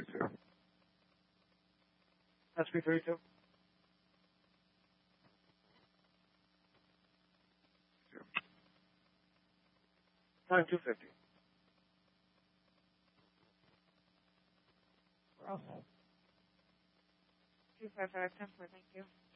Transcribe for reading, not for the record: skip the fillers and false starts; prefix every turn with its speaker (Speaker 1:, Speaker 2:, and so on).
Speaker 1: 332.
Speaker 2: That's 332. Time 250.
Speaker 3: We're all set. 255, 10-4, thank you.